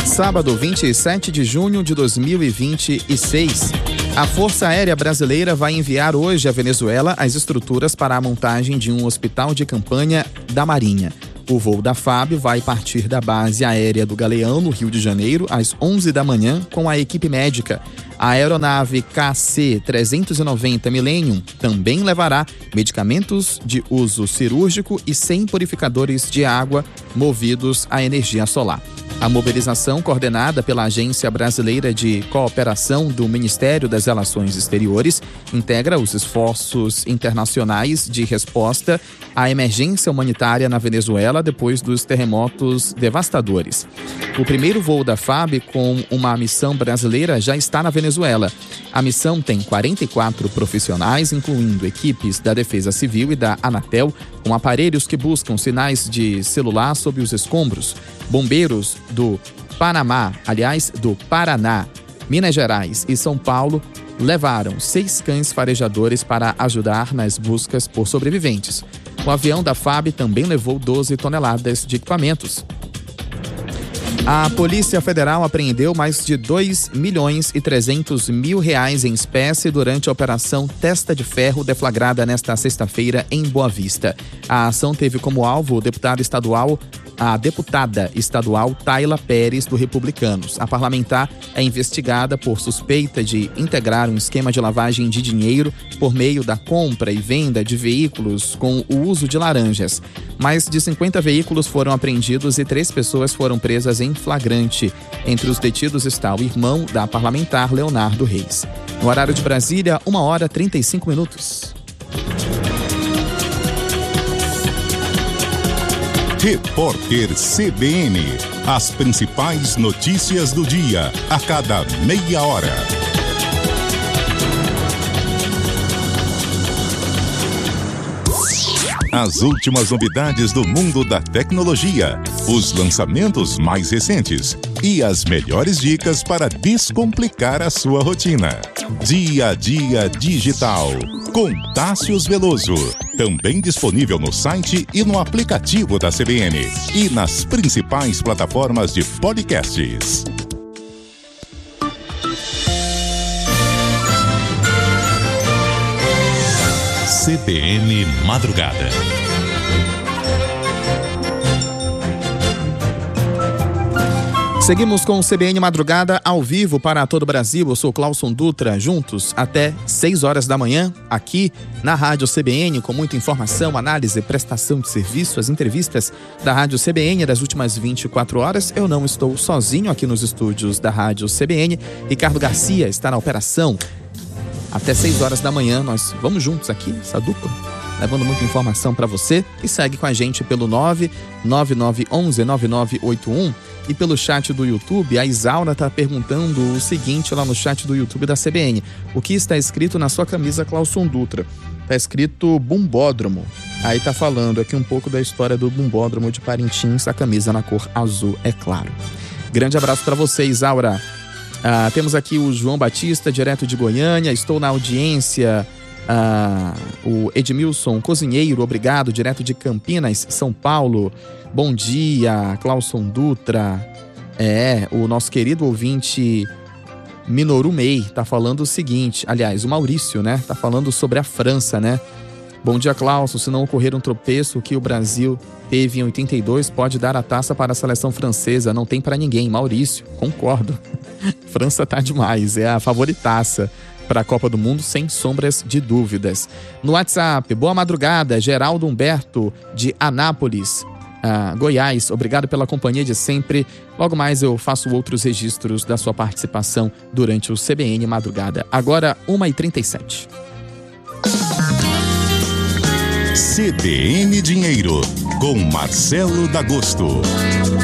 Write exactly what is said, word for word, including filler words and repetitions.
Sábado, vinte e sete de junho de dois mil e vinte e seis. A Força Aérea Brasileira vai enviar hoje à Venezuela as estruturas para a montagem de um hospital de campanha da Marinha. O voo da F A B vai partir da base aérea do Galeão, no Rio de Janeiro, às onze da manhã, com a equipe médica. A aeronave K C trezentos e noventa Millennium também levará medicamentos de uso cirúrgico e cem purificadores de água movidos à energia solar. A mobilização, coordenada pela Agência Brasileira de Cooperação do Ministério das Relações Exteriores, integra os esforços internacionais de resposta à emergência humanitária na Venezuela depois dos terremotos devastadores. O primeiro voo da F A B com uma missão brasileira já está na Venezuela. A missão tem quarenta e quatro profissionais, incluindo equipes da Defesa Civil e da Anatel, com aparelhos que buscam sinais de celular sob os escombros. Bombeiros do Panamá, aliás, do Paraná, Minas Gerais e São Paulo levaram seis cães farejadores para ajudar nas buscas por sobreviventes. O avião da F A B também levou doze toneladas de equipamentos. A Polícia Federal apreendeu mais de dois milhões e trezentos mil reais em espécie durante a Operação Testa de Ferro, deflagrada nesta sexta-feira em Boa Vista. A ação teve como alvo o deputado estadual a deputada estadual Tayla Pérez, do Republicanos. A parlamentar é investigada por suspeita de integrar um esquema de lavagem de dinheiro por meio da compra e venda de veículos com o uso de laranjas. Mais de cinquenta veículos foram apreendidos e três pessoas foram presas em flagrante. Entre os detidos está o irmão da parlamentar, Leonardo Reis. No horário de Brasília, uma hora e trinta e cinco minutos. Repórter C B N. As principais notícias do dia, a cada meia hora. As últimas novidades do mundo da tecnologia, os lançamentos mais recentes e as melhores dicas para descomplicar a sua rotina. Dia a Dia Digital, com Tássius Veloso. Também disponível no site e no aplicativo da C B N e nas principais plataformas de podcasts. C B N Madrugada. Seguimos com o C B N Madrugada ao vivo para todo o Brasil. Eu sou Clauson Dutra, juntos até seis horas da manhã, aqui na Rádio C B N, com muita informação, análise, prestação de serviço, as entrevistas da Rádio C B N das últimas vinte e quatro horas. Eu não estou sozinho aqui nos estúdios da Rádio C B N. Ricardo Garcia está na operação. Até seis horas da manhã nós vamos juntos aqui, essa dupla, levando muita informação para você. E segue com a gente pelo nove nove nove um um nove nove oito um e pelo chat do YouTube. A Isaura está perguntando o seguinte lá no chat do YouTube da C B N: o que está escrito na sua camisa, Clauson Dutra? Está escrito Bumbódromo. Aí está falando aqui um pouco da história do Bumbódromo de Parintins, a camisa na cor azul, é claro. Grande abraço para você, Isaura. Ah, temos aqui o João Batista, direto de Goiânia. Estou na audiência. Ah, o Edmilson Cozinheiro, obrigado, direto de Campinas, São Paulo. Bom dia, Clauson Dutra. É, o nosso querido ouvinte Minoru Mei tá falando o seguinte, aliás, o Maurício, né? Tá falando sobre a França, né? Bom dia, Clauson. Se não ocorrer um tropeço que o Brasil teve em oitenta e dois, pode dar a taça para a seleção francesa. Não tem para ninguém. Maurício, concordo. França tá demais, é a favoritaça para a Copa do Mundo, sem sombras de dúvidas. No WhatsApp, boa madrugada, Geraldo Humberto, de Anápolis, ah, Goiás. Obrigado pela companhia de sempre. Logo mais eu faço outros registros da sua participação durante o C B N Madrugada. Agora, uma e trinta e sete. C B N Dinheiro, com Marcelo D'Agosto.